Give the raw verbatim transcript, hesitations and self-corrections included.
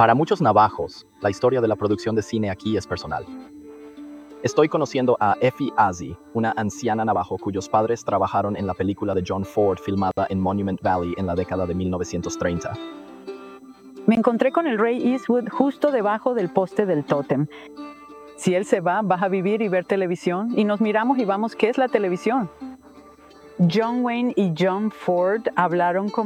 Para muchos navajos, la historia de la producción de cine aquí es personal. Estoy conociendo a Effie Azzi, una anciana navajo cuyos padres trabajaron en la película de John Ford filmada en Monument Valley en la década de mil novecientos treinta. Me encontré con el rey Eastwood justo debajo del poste del tótem. Si él se va, vas a vivir y ver televisión, y nos miramos y vamos, ¿qué es la televisión? John Wayne y John Ford hablaron con